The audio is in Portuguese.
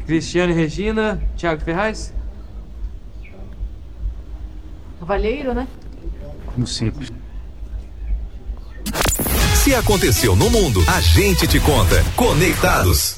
Cristiane Regina, Thiago Ferraz. Cavalheiro, né? Como sempre. Se aconteceu no mundo, a gente te conta. Conectados.